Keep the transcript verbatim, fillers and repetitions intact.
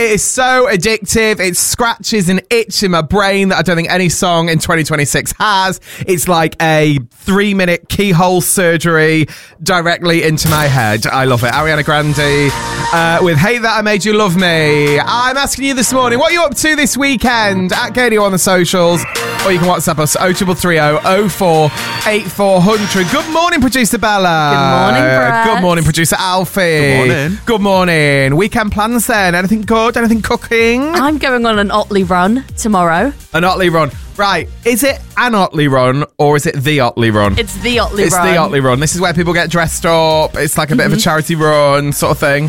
It is so addictive. It scratches an itch in my brain that I don't think any song in twenty twenty-six has. It's like a three-minute keyhole surgery directly into my head. I love it. Ariana Grande uh, with Hate That I Made You Love Me. I'm asking you this morning, what are you up to this weekend? At Katie on the socials, or you can WhatsApp us oh three three three oh oh four eight four hundred. Good morning, producer Bella. Good morning, Brett. Good morning, producer Alfie. Good morning. Good morning. Weekend plans then? Anything good? Anything cooking? I'm going on an Otley run tomorrow. An Otley run. Right. Is it an Otley run or is it the Otley run? It's the Otley it's run. It's the Otley run. This is where people get dressed up. It's like a bit mm-hmm. of a charity run sort of thing.